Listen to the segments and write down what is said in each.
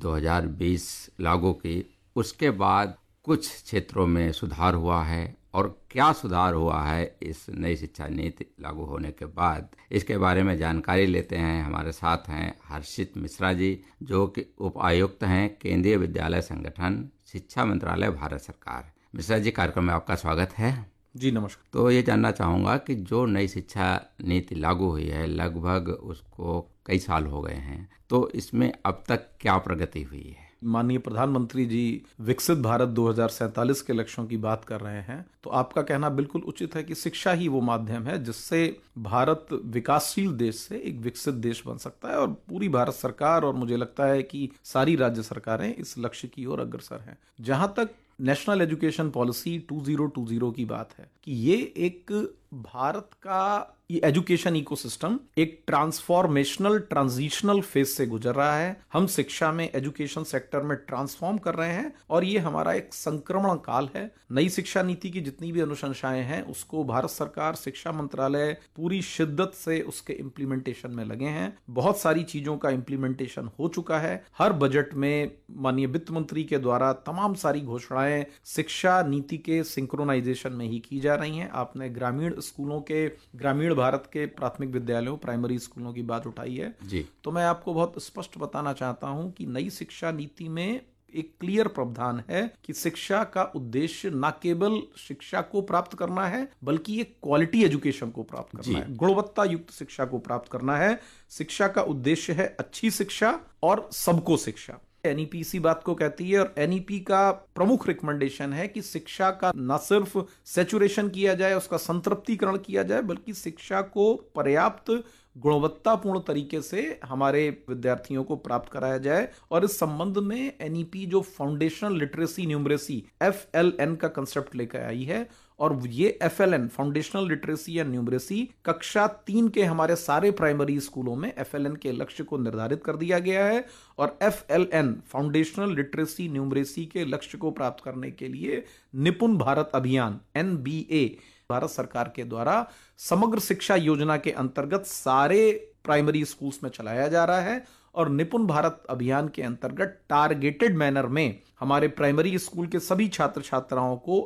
2020 लागू की, उसके बाद कुछ क्षेत्रों में सुधार हुआ है और क्या सुधार हुआ है इस नई शिक्षा नीति लागू होने के बाद, इसके बारे में जानकारी लेते हैं। हमारे साथ हैं हर्षित मिश्रा जी, जो कि उप आयुक्त हैं केंद्रीय विद्यालय संगठन, शिक्षा मंत्रालय, भारत सरकार। मिश्रा जी, कार्यक्रम में आपका स्वागत है। जी नमस्कार। तो ये जानना चाहूँगा कि जो नई शिक्षा नीति लागू हुई है, लगभग उसको कई साल हो गए हैं, तो इसमें अब तक क्या प्रगति हुई है? माननीय प्रधानमंत्री जी विकसित भारत 2047 के लक्ष्यों की बात कर रहे हैं, तो आपका कहना बिल्कुल उचित है कि शिक्षा ही वो माध्यम है जिससे भारत विकासशील देश से एक विकसित देश बन सकता है। और पूरी भारत सरकार और मुझे लगता है कि सारी राज्य सरकारें इस लक्ष्य की ओर अग्रसर हैं। जहां तक नेशनल एजुकेशन पॉलिसी 2020 की बात है कि ये एक भारत का ये एजुकेशन इकोसिस्टम एक ट्रांसफॉर्मेशनल ट्रांजिशनल फेज से गुजर रहा है। हम शिक्षा में, एजुकेशन सेक्टर में ट्रांसफॉर्म कर रहे हैं और ये हमारा एक संक्रमण काल है। नई शिक्षा नीति की जितनी भी अनुशंसाएं हैं उसको भारत सरकार, शिक्षा मंत्रालय पूरी शिद्दत से उसके इम्प्लीमेंटेशन में लगे हैं। बहुत सारी चीजों का इम्प्लीमेंटेशन हो चुका है। हर बजट में माननीय वित्त मंत्री के द्वारा तमाम सारी घोषणाएं शिक्षा नीति के सिंक्रोनाइजेशन में ही की जा रही हैं। आपने ग्रामीण स्कूलों के, ग्रामीण भारत के प्राथमिक विद्यालयों, प्राइमरी स्कूलों की बात उठाई है जी। तो मैं आपको बहुत स्पष्ट बताना चाहता हूं कि नई शिक्षा नीति में एक क्लियर प्रावधान है कि शिक्षा का उद्देश्य न केवल शिक्षा को प्राप्त करना है बल्कि एक क्वालिटी एजुकेशन को प्राप्त करना है, गुणवत्ता युक्त शिक्षा को प्राप्त करना है। शिक्षा का उद्देश्य है अच्छी शिक्षा और सबको शिक्षा। एनईपी इसी बात को कहती है और एनईपी का प्रमुख रिकमेंडेशन है कि शिक्षा का न सिर्फ सैचुरेशन किया जाए, उसका संतृप्तिकरण किया जाए, बल्कि शिक्षा को पर्याप्त गुणवत्तापूर्ण तरीके से हमारे विद्यार्थियों को प्राप्त कराया जाए। और इस संबंध में एनईपी जो फाउंडेशनल लिटरेसी न्यूमरेसी FLN का कंसेप्ट लेकर आई है और ये FLN फाउंडेशनल लिटरेसी या न्यूमरेसी कक्षा 3 के हमारे सारे प्राइमरी स्कूलों में FLN के लक्ष्य को निर्धारित कर दिया गया है। और FLN फाउंडेशनल लिटरेसी न्यूमरेसी के लक्ष्य को प्राप्त करने के लिए निपुण भारत अभियान NBA भारत सरकार के द्वारा समग्र शिक्षा योजना के अंतर्गत सारे प्राइमरी स्कूल्स में चलाया जा रहा है। और निपुण भारत अभियान के अंतर्गत टारगेटेड मैनर में हमारे प्राइमरी स्कूल के सभी छात्र छात्राओं को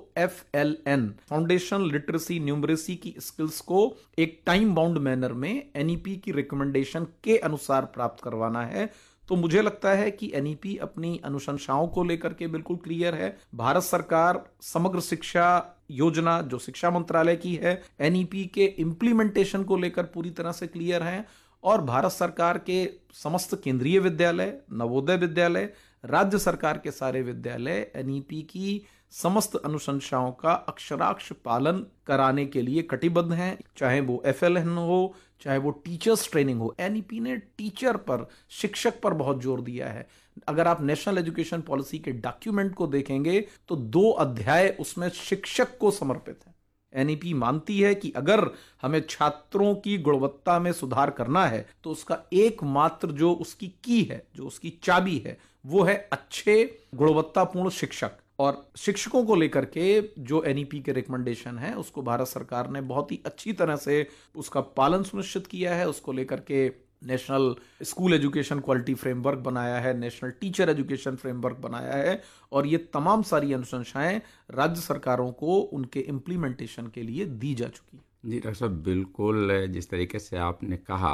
FLN फाउंडेशनल लिटरेसी न्यूमरेसी की स्किल्स को एक टाइम बाउंड मैनर में NEP की रिकमेंडेशन के अनुसार प्राप्त करवाना है। तो मुझे लगता है कि NEP अपनी अनुशंसाओं को लेकर के बिल्कुल क्लियर है। भारत सरकार समग्र शिक्षा योजना जो शिक्षा मंत्रालय की है, NEP के इम्प्लीमेंटेशन को लेकर पूरी तरह से क्लियर है। और भारत सरकार के समस्त केंद्रीय विद्यालय, नवोदय विद्यालय, राज्य सरकार के सारे विद्यालय NEP की समस्त अनुशंसाओं का अक्षराक्ष पालन कराने के लिए कटिबद्ध हैं। चाहे वो FLN हो, चाहे वो टीचर्स ट्रेनिंग हो। NEP ने टीचर पर, शिक्षक पर बहुत जोर दिया है। अगर आप नेशनल एजुकेशन पॉलिसी के डॉक्यूमेंट को देखेंगे तो 2 अध्याय उसमें शिक्षक को समर्पित है। NEP मानती है कि अगर हमें छात्रों की गुणवत्ता में सुधार करना है तो उसका एकमात्र जो उसकी की है, जो उसकी चाबी है, वो है अच्छे गुणवत्तापूर्ण शिक्षक। और शिक्षकों को लेकर के जो NEP के रिकमेंडेशन है उसको भारत सरकार ने बहुत ही अच्छी तरह से उसका पालन सुनिश्चित किया है। उसको लेकर के national school education quality framework बनाया है, नेशनल टीचर एजुकेशन फ्रेमवर्क बनाया है और ये तमाम सारी अनुशंसाएं राज्य सरकारों को उनके इम्प्लीमेंटेशन के लिए दी जा चुकी है। जी डॉक्टर साहब, बिल्कुल जिस तरीके से आपने कहा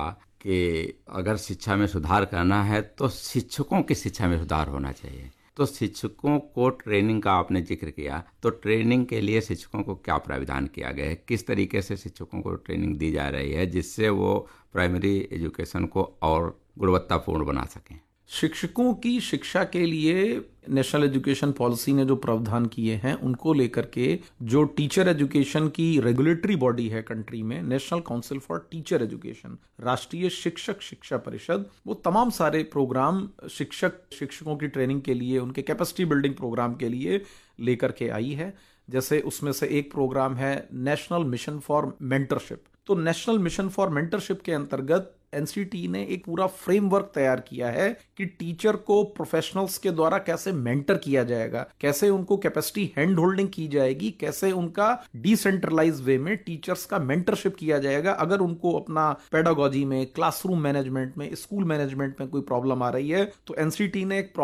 कि अगर शिक्षा में सुधार करना है तो शिक्षकों की शिक्षा में सुधार होना चाहिए। तो शिक्षकों को ट्रेनिंग का आपने जिक्र किया, तो ट्रेनिंग के लिए शिक्षकों को क्या प्राविधान किया गया है? किस तरीके से शिक्षकों को ट्रेनिंग दी जा रही है जिससे वो प्राइमरी एजुकेशन को और गुणवत्तापूर्ण बना सकें? शिक्षकों की शिक्षा के लिए नेशनल एजुकेशन पॉलिसी ने जो प्रावधान किए हैं उनको लेकर के जो टीचर एजुकेशन की रेगुलेटरी बॉडी है कंट्री में, national council for teacher education, राष्ट्रीय शिक्षक शिक्षा परिषद, वो तमाम सारे प्रोग्राम शिक्षकों की ट्रेनिंग के लिए, उनके कैपेसिटी बिल्डिंग प्रोग्राम के लिए लेकर के आई है। जैसे उसमें से एक प्रोग्राम है नेशनल मिशन फॉर मेंटरशिप। तो नेशनल मिशन फॉर मेंटरशिप के अंतर्गत एनसीटी ने एक पूरा फ्रेमवर्क तैयार किया है कि टीचर को प्रोफेशनल्स के द्वारा कैसे मेंटर किया जाएगा, कैसे उनको कैपेसिटी हैंड होल्डिंग की जाएगी, कैसे उनका डिसेंट्रलाइज वे में टीचर्स का मेंटरशिप किया जाएगा। अगर उनको अपना पेडागोजी में, क्लासरूम मैनेजमेंट में, स्कूल मैनेजमेंट में कोई प्रॉब्लम आ रही है तो एनसीटी ने एक